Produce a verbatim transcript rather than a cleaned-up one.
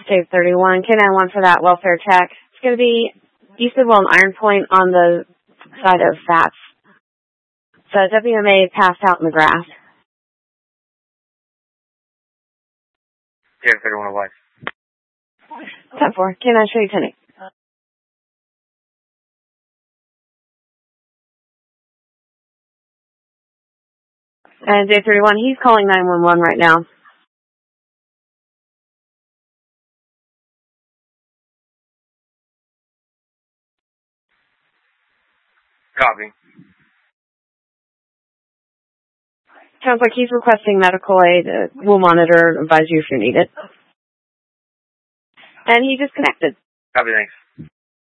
Dave thirty-one, K nine one for that welfare check. It's going to be East Sidwell and Iron Point on the side of Fats. So W M A passed out in the grass. Dave thirty-one, what? ten four, K nine, show you ten eight. And Dave thirty-one, he's calling nine one one right now. Copy. Sounds like he's requesting medical aid. Uh, we'll monitor and advise you if you need it. And he disconnected. Copy, thanks.